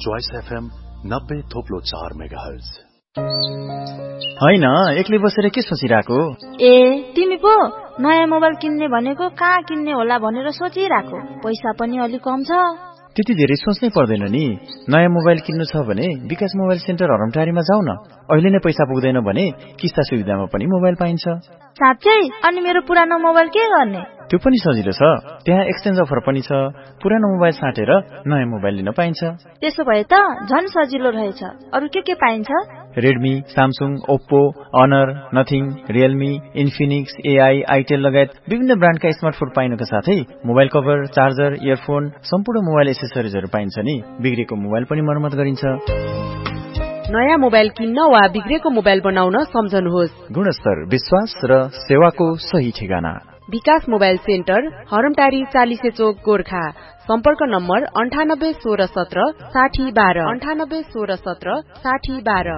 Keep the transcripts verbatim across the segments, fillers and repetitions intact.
Choice FM नब्बे थोप्लो चार megahertz. हैन एक्लै बसेर के सोचिराको? ए तिमी पो नयाँ मोबाइल किन्ने भनेको कहाँ किन्ने होला भनेर सोचिराको। पैसा पनि अलि कम छ। त्यति धेरै सोच्नै पर्दैन नि। नयाँ मोबाइल किन्नु छ भने विकास मोबाइल सेन्टर हरमटारीमा जाऊ न। अहिले नै पैसा पुग्दैन भने किस्ता सुविधामा पनि मोबाइल पाइन्छ। साच्चै? अनि मेरो पुरानो मोबाइल के गर्ने? त्यो पनि सजिलो छ। त्यहाँ एक्सचेन्ज अफर पनि छ। पुरानो मोबाइल साटेर नयाँ मोबाइल लिन पाइन्छ। त्यसो भए त झन् सजिलो रहेछ। अरु के के पाइन्छ? Redmi, Samsung, Oppo, honour, nothing, Realme, Infinix, AI, Itel लगायत विभिन्न ब्रान्डका स्मार्टफोन पाइनुका साथै मोबाइल कभर, चार्जर, इयरफोन, सम्पूर्ण मोबाइल एसेसरिजहरू पाइन्छ नि। बिग्रेको मोबाइल पनि मर्मत गरिन्छ। नयाँ मोबाइल किन्न वा बिग्रेको मोबाइल बनाउन सम्झनुहोस्। गुणस्तर, विश्वास र सेवाको सही ठेगाना विकास मोबाइल सेन्टर, हरमटारी चालिसे चोक, गोर्खा। सम्पर्क नम्बर अन्ठानब्बे सोह्र सत्र साठी बाह्र अन्ठानब्बे सोह्र सत्र साठी बाह्र।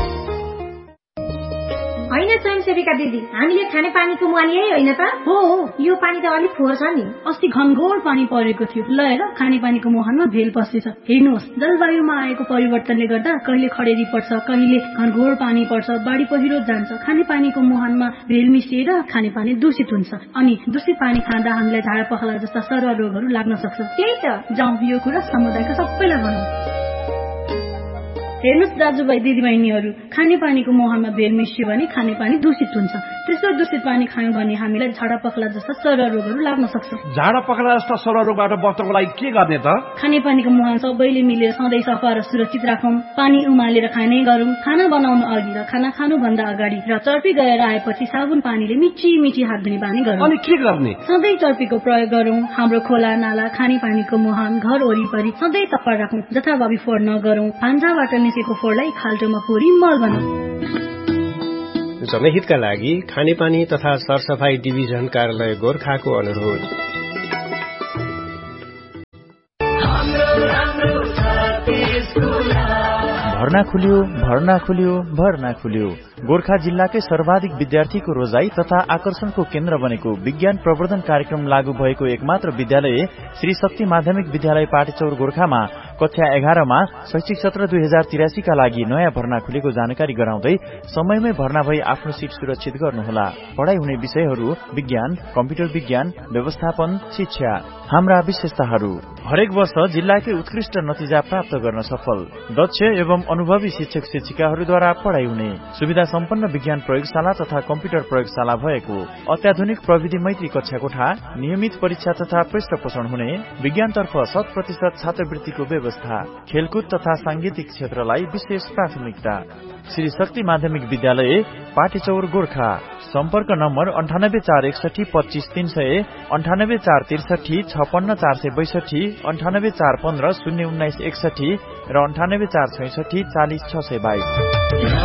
होइन स्वयंसेविका दिदी, हामीले खाने पानीको मुहान यही होइन त? हो, यो पानी त अलिक फोहोर छ नि। अस्ति घनघोर पानी परेको थियो। ल हेर, खाने पानीको मुहानमा भेल पसेछ। हेर्नुहोस्, जलवायुमा आएको परिवर्तनले गर्दा कहिले खडेरी पर्छ, कहिले घनघोर पानी पर्छ, बाढी पहिरो जान्छ। खाने पानीको मुहानमा भेल मिसिएर खाने पानी दूषित हुन्छ। अनि दूषित पानी खाँदा हामीलाई झाडा पखाला जस्ता सरुवा रोगहरू लाग्न सक्छ। त्यही त, जाउँ यो कुरा समुदायका सबैलाई भनौँ। हेर्नुहोस् दाजुभाइ दिदीबहिनीहरू, खाने पानीको मुहानमा भेल मिसियो भने खाने पानी दूषित हुन्छ। त्यस्तो दूषित पानी खायौँ भने हामीलाई झाडा पखाला जस्ता सरुवा रोगहरू लाग्न सक्छ। झाडा पखाला जस्ता सरुवा रोगबाट बच्नको लागि के गर्ने त? खाने पानीको मुहान सबैले मिलेर सधैँ सफा र सुरक्षित राखौँ। पानी उमालेर खाने गरौँ। खाना बनाउनु अघि र खाना खानु भन्दा अगाडि र चर्पी गएर आएपछि साबुन पानीले मिठी मिठी हात धुने बानी गरौँ। अनि के गर्ने? सधैँ चर्पीको प्रयोग गरौँ। हाम्रो खोला नाला, खाने पानीको मुहान, घर वरिपरि सधैँ सफा राखौँ। जथाभावी फोहोर नगरौँ। भान्साबाट निस्केको फोहोरलाई खाल्टोमा पोरी मल बनाऊ। जनहितका लागि खानेपानी तथा सरसफाई डिभिजन कार्यालय गोर्खाको अनुरोध। भर्ना खुल्यो, भर्ना खुल्यो, भर्ना खुल्यो। गोर्खा जिल्लाकै सर्वाधिक विद्यार्थीको रोजाई तथा आकर्षणको केन्द्र बनेको विज्ञान प्रवर्धन कार्यक्रम लागू भएको एकमात्र विद्यालय श्री शक्ति माध्यमिक विद्यालय पाटेचौर गोर्खामा कक्षा एघारमा शैक्षिक सत्र दुई हजार तिरासी का लागि नयाँ भर्ना खुलेको जानकारी गराउँदै समयमै भर्ना भई आफ्नो सीट सुरक्षित गर्नुहोला। पढ़ाई हुने विषयहरू विज्ञान, कम्प्युटर विज्ञान, व्यवस्थापन, शिक्षा। हाम्रा विशेषताहरू: हरेक वर्ष जिल्लाकै उत्कृष्ट नतिजा प्राप्त गर्न सफल, दक्ष एवं अनुभवी शिक्षक शिक्षिकाहरूद्वारा पढ़ाई हुने, सुविधा सम्पन्न विज्ञान प्रयोगशाला तथा कम्प्युटर प्रयोगशाला भएको, अत्याधुनिक प्रविधि मैत्री कक्षा कोठा, नियमित परीक्षा तथा पृष्ठपोषण हुने, विज्ञानतर्फ शत प्रतिशत छात्रवृत्तिको व्यवस्था, खेलकुद तथा सांगीतिक क्षेत्रलाई विशेष प्राथमिकता। श्री शक्ति माध्यमिक विद्यालय पाटेचौर गोर्खा। सम्पर्क नम्बर अन्ठानब्बे चार एकसठी पच्चीस तीन सय, अन्ठानब्बे चार त्रिसठी छपन्न चार सय बैसठी, अन्ठानब्बे चार पन्ध्र शून्य उन्नाइस एकसठी र अन्ठानब्बे चार छैसठी चालिस छ सय बाइस।